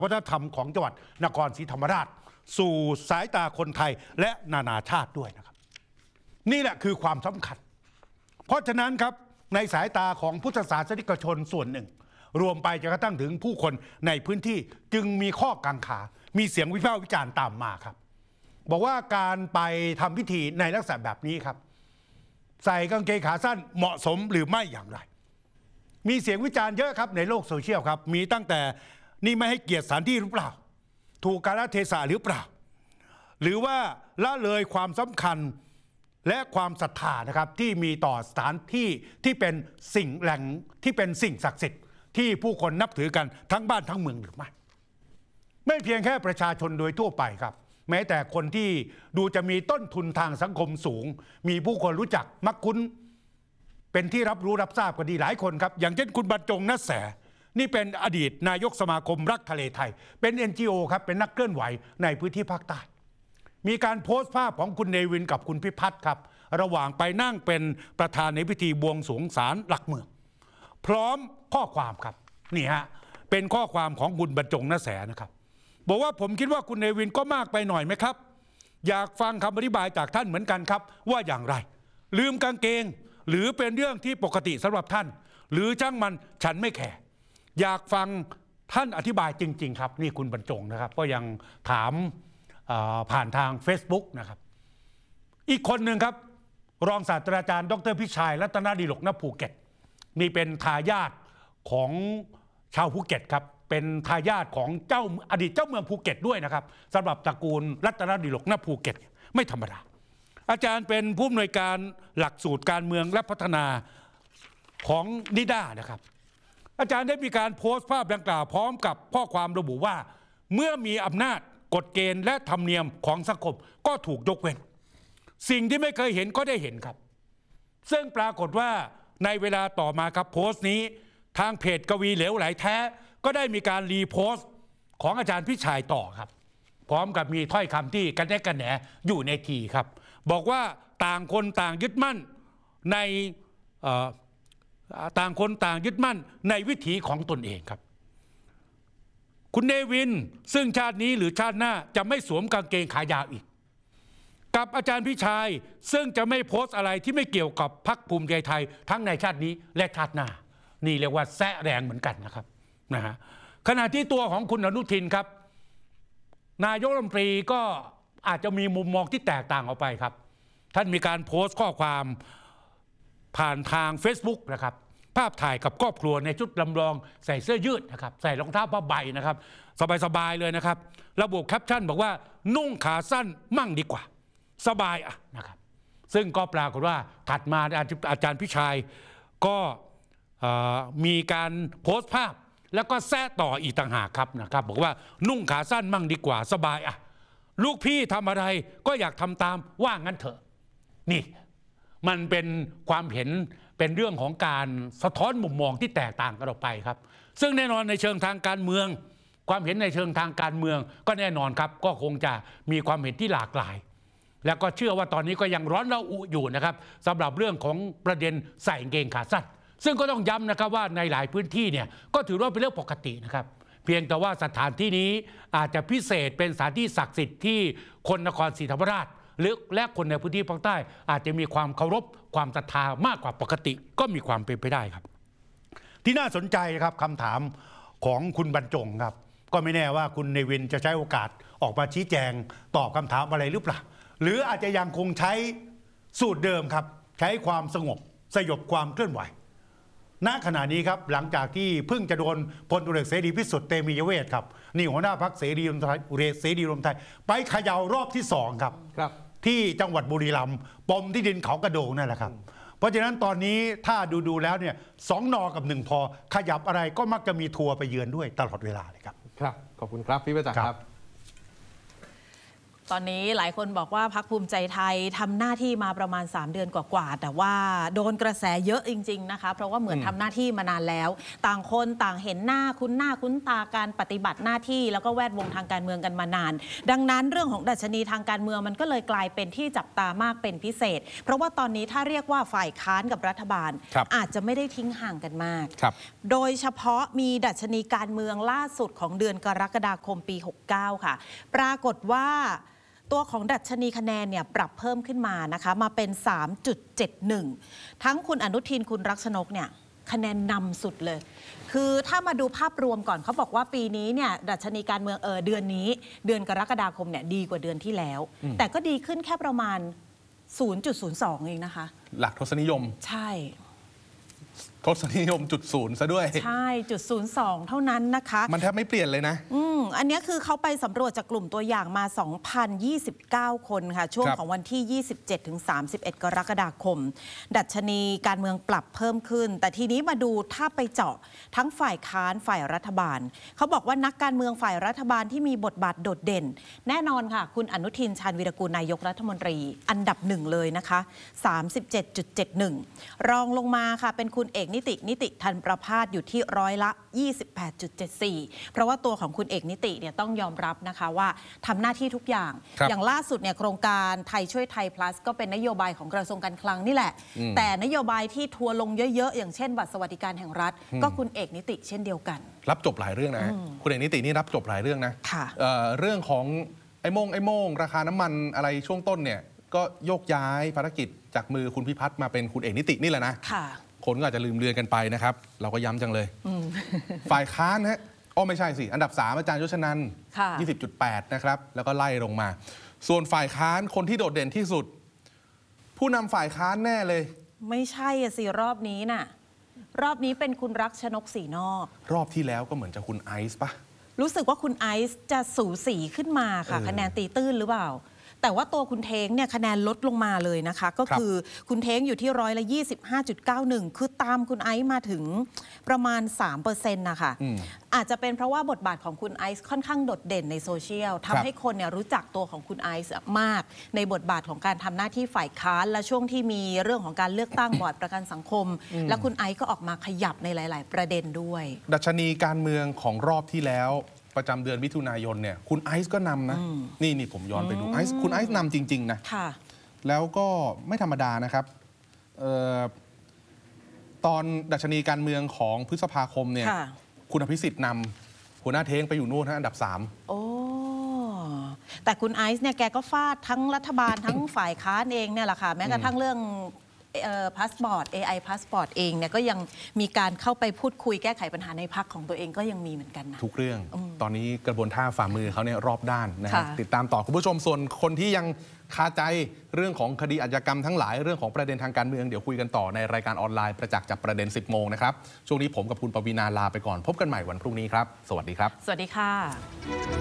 วัฒนธรรมของจังหวัดนครศรีธรรมราชสู่สายตาคนไทยและนานาชาติด้วยนะครับนี่แหละคือความสำคัญเพราะฉะนั้นครับในสายตาของพุทธศาสนิกชนส่วนหนึ่งรวมไปจนกระทั่งถึงผู้คนในพื้นที่จึงมีข้อกังขามีเสียงวิพากษ์วิจารณ์ตามมาครับบอกว่าการไปทำพิธีในลักษณะแบบนี้ครับใส่กางเกงขาสั้นเหมาะสมหรือไม่อย่างไรมีเสียงวิจารณ์เยอะครับในโลกโซเชียลครับมีตั้งแต่นี่ไม่ให้เกียรติสถานที่หรือเปล่าถูกกาลเทศะหรือเปล่าหรือว่าละเลยความสำคัญและความศรัทธานะครับที่มีต่อสถานที่ที่เป็นสิ่งแหล่งที่เป็นสิ่งศักดิ์สิทธิ์ที่ผู้คนนับถือกันทั้งบ้านทั้งเมืองหรือไม่เพียงแค่ประชาชนโดยทั่วไปครับแม้แต่คนที่ดูจะมีต้นทุนทางสังคมสูงมีผู้คนรู้จักมักคุ้นเป็นที่รับรู้รับทราบกันดีหลายคนครับอย่างเช่นคุณบรรจงณแสนี่เป็นอดีตนายกสมาคมรักทะเลไทยเป็น NGO ครับเป็นนักเคลื่อนไหวในพื้นที่ภาคใต้มีการโพสต์ภาพของคุณเนวินกับคุณพิพัฒน์ครับระหว่างไปนั่งเป็นประธานในพิธีบวงสรวงศาลหลักเมืองพร้อมข้อความครับนี่ฮะเป็นข้อความของคุณบรรจงณแสนะครับบอกว่าผมคิดว่าคุณเนวินก็มากไปหน่อยไหมครับอยากฟังคำอธิบายจากท่านเหมือนกันครับว่าอย่างไรลืมกางเกงหรือเป็นเรื่องที่ปกติสำหรับท่านหรือช่างมันฉันไม่แคร์อยากฟังท่านอธิบายจริงๆครับนี่คุณบรรจงนะครับก็ยังถามผ่านทาง Facebook นะครับอีกคนหนึ่งครับรองศาสตราจารย์ดร.พิชัยรัตนดิลกณภูเก็ตนี่เป็นทายาทของชาวภูเก็ตครับเป็นทายาทของอดีตเจ้าเมืองภูเก็ตด้วยนะครับสำหรับตระกูลรัตนดิลกณภูเก็ตไม่ธรรมดาอาจารย์เป็นผู้อำนวยการหลักสูตรการเมืองและพัฒนาของนิด้านะครับอาจารย์ได้มีการโพสต์ภาพดังกล่าวพร้อมกับข้อความระบุว่าเมื่อมีอำนาจกฎเกณฑ์และธรรมเนียมของสังคมก็ถูกยกเว้นสิ่งที่ไม่เคยเห็นก็ได้เห็นครับซึ่งปรากฏว่าในเวลาต่อมาครับโพสต์นี้ทางเพจกวีเหลวไหลแท้ก็ได้มีการรีโพสต์ของอาจารย์พิชัยต่อครับพร้อมกับมีถ้อยคำที่กันแน่กันแหนอยู่ในทีครับบอกว่าต่างคนต่างยึดมั่นในต่างคนต่างยึดมั่นในวิถีของตนเองครับคุณเนวินซึ่งชาตินี้หรือชาติหน้าจะไม่สวมกางเกงขายาวอีกกับอาจารย์พิชัยซึ่งจะไม่โพสต์อะไรที่ไม่เกี่ยวกับพรรคภูมิใจไทยทั้งในชาตินี้และชาติหน้านี่เรียกว่าแซะแรงเหมือนกันนะครับนะฮะขณะที่ตัวของคุณอนุทินครับนายกรัฐมนตรีก็อาจจะมีมุมมองที่แตกต่างออกไปครับท่านมีการโพสต์ข้อความผ่านทาง Facebook นะครับภาพถ่ายกับครอบครัวในชุดลำลองใส่เสื้อยืดนะครับใส่รองเท้าผ้าใบนะครับสบายๆเลยนะครับระบุแคปชั่นบอกว่านุ่งขาสั้นมั่งดีกว่าสบายอ่ะนะครับซึ่งก็ปรากฏว่าถัดมาอาจารย์พิชัยก็มีการโพสต์ภาพแล้วก็แซะต่ออีกต่างหากครับนะครับบอกว่านุ่งขาสั้นมั่งดีกว่าสบายอ่ะลูกพี่ทำอะไรก็อยากทำตามว่างั้นเถอะนี่มันเป็นความเห็นเป็นเรื่องของการสะท้อนมุมมองที่แตกต่างกันออกไปครับซึ่งแน่นอนในเชิงทางการเมืองความเห็นในเชิงทางการเมืองก็แน่นอนครับก็คงจะมีความเห็นที่หลากหลายแล้วก็เชื่อว่าตอนนี้ก็ยังร้อนระอุอยู่นะครับสำหรับเรื่องของประเด็นใส่กางเกงขาสั้นซึ่งก็ต้องย้ำนะครับว่าในหลายพื้นที่เนี่ยก็ถือว่าเป็นเรื่องปกตินะครับเพียงแต่ว่าสถานที่นี้อาจจะพิเศษเป็นสถานที่ศักดิ์สิทธิ์ที่คนนครศรีธรรมราชและคนในพื้นที่ภาคใต้อาจจะมีความเคารพความศรัทธามากกว่าปกติก็มีความเป็นไปได้ครับที่น่าสนใจครับคำถามของคุณบรรจงครับก็ไม่แน่ว่าคุณเนวินจะใช้โอกาสออกมาชี้แจงตอบคำถามอะไรหรือเปล่าหรืออาจจะยังคงใช้สูตรเดิมครับใช้ความสงบสยบความเคลื่อนไหวณขณะนี้ครับหลังจากที่เพิ่งจะโดนพลตุลเสรีพิสุทธิ์เตมียเวทครับนี่หัวหน้าพรรคเสรีรวมไทยไปเขย่ารอบที่2ครับที่จังหวัดบุรีรัมย์ปมที่ดินเขากระโดงนั่นแหละครับเพราะฉะนั้นตอนนี้ถ้าดูแล้วเนี่ย2 นอกับ1 พอขยับอะไรก็มักจะมีทัวร์ไปเยือนด้วยตลอดเวลาเลยครับครับขอบคุณครับพี่ประจักษ์ครับตอนนี้หลายคนบอกว่าพรรคภูมิใจไทยทำหน้าที่มาประมาณ3 เดือนกว่าๆแต่ว่าโดนกระแสเยอะจริงๆนะคะเพราะว่าเหมือนทำหน้าที่มานานแล้วต่างคนต่างเห็นหน้าคุ้นตาการปฏิบัติหน้าที่แล้วก็แวดวงทางการเมืองกันมานานดังนั้นเรื่องของดัชนีทางการเมืองมันก็เลยกลายเป็นที่จับตามากเป็นพิเศษเพราะว่าตอนนี้ถ้าเรียกว่าฝ่ายค้านกับรัฐบาลอาจจะไม่ได้ทิ้งห่างกันมากโดยเฉพาะมีดัชนีการเมืองล่าสุดของเดือนกรกฎาคมปี69ค่ะปรากฏว่าตัวของดัชนีคะแนนเนี่ยปรับเพิ่มขึ้นมานะคะมาเป็น 3.71 ทั้งคุณอนุทินคุณรักษณกเนี่ยคะแนนนำสุดเลยคือถ้ามาดูภาพรวมก่อนเขาบอกว่าปีนี้เนี่ยดัชนีการเมืองเดือนนี้เดือนกรกฎาคมเนี่ยดีกว่าเดือนที่แล้วแต่ก็ดีขึ้นแค่ประมาณ 0.02 เองนะคะหลักทศนิยมใช่ทศนิยม0ซะด้วยใช่0.02เท่านั้นนะคะมันแทบไม่เปลี่ยนเลยนะอันนี้คือเขาไปสำรวจจากกลุ่มตัวอย่างมา 2,029 คนค่ะช่วงของวันที่ 27-31 กรกฎาคมดัชนีการเมืองปรับเพิ่มขึ้นแต่ทีนี้มาดูถ้าไปเจาะทั้งฝ่ายค้านฝ่ายรัฐบาลเขาบอกว่านักการเมืองฝ่ายรัฐบาลที่มีบทบาทโดดเด่นแน่นอนค่ะคุณอนุทินชาญวีรกูลนายกรัฐมนตรีอันดับ1เลยนะคะ 37.71 รองลงมาค่ะเป็นคุณเอกนิติทันประภาสอยู่ที่28.74%เพราะว่าตัวของคุณเอกนิติเนี่ยต้องยอมรับนะคะว่าทำหน้าที่ทุกอย่างอย่างล่าสุดเนี่ยโครงการไทยช่วยไทย plus ก็เป็นนโยบายของกระทรวงการคลังนี่แหละแต่นโยบายที่ทัวร์ลงเยอะๆอย่างเช่นบัตรสวัสดิการแห่งรัฐก็คุณเอกนิติเช่นเดียวกันรับจบหลายเรื่องนะคุณเอกนิตินี่รับจบหลายเรื่องนะเรื่องของไอ้โม่งราคาน้ำมันอะไรช่วงต้นเนี่ยก็โยกย้ายภารกิจจากมือคุณพิพัฒน์มาเป็นคุณเอกนิตินี่แหละนะคนก็อาจจะลืมเลือนกันไปนะครับเราก็ย้ำจังเลยฝ่ายค้านฮะไม่ใช่สิอันดับ3อาจารย์ยศนันท์ 20.8 นะครับแล้วก็ไล่ลงมาส่วนฝ่ายค้านคนที่โดดเด่นที่สุดผู้นำฝ่ายค้านแน่เลยไม่ใช่สิรอบนี้น่ะรอบนี้เป็นคุณรักชนกศรีนอกรอบที่แล้วก็เหมือนจะคุณไอซ์ปะรู้สึกว่าคุณไอซ์จะสูสีขึ้นมาค่ะคะแนนตีตื้นหรือเปล่าแต่ว่าตัวคุณเท้งเนี่ยคะแนนลดลงมาเลยนะคะก็คือคุณเท้งอยู่ที่25.91คือตามคุณไอซ์มาถึงประมาณ 3% นะคะอาจจะเป็นเพราะว่าบทบาทของคุณไอซ์ค่อนข้างโดดเด่นในโซเชียลทำให้คนเนี่ยรู้จักตัวของคุณไอซ์มากในบทบาทของการทำหน้าที่ฝ่ายค้านและช่วงที่มีเรื่องของการเลือกตั้งบอร์ดประกันสังคมและคุณไอซ์ก็ออกมาขยับในหลายๆประเด็นด้วยดัชนีการเมืองของรอบที่แล้วประจำเดือนมิถุนายนเนี่ยคุณไอซ์ก็นำนะนี่ผมย้อนไปดูคุณไอซ์นำจริงๆนะแล้วก็ไม่ธรรมดานะครับตอนดัชนีการเมืองของพฤษภาคมเนี่ยคุณอภิสิทธิ์นำหัวหน้าเท้งไปอยู่นู่นอันดับ3 โอ้แต่คุณไอซ์เนี่ยแกก็ฟาดทั้งรัฐบาล ทั้งฝ่ายค้านเองเนี่ยแหละค่ะแม้กระทั่งเรื่องพาสปอร์ต AI พาสปอร์ตเองเนี่ยก็ยังมีการเข้าไปพูดคุยแก้ไขปัญหาในพรรคของตัวเองก็ยังมีเหมือนกันนะทุกเรื่องตอนนี้กระบวนท่าฝ่ามือเขาเนี่ยรอบด้านนะฮะติดตามต่อคุณผู้ชมส่วนคนที่ยังคาใจเรื่องของคดีอาชญากรรมทั้งหลายเรื่องของประเด็นทางการเมืองเดี๋ยวคุยกันต่อในรายการออนไลน์ประจักษ์จับประเด็น 10 โมงนะครับช่วงนี้ผมกับคุณปวีณาลาไปก่อนพบกันใหม่วันพรุ่งนี้ครับสวัสดีครับสวัสดีค่ะ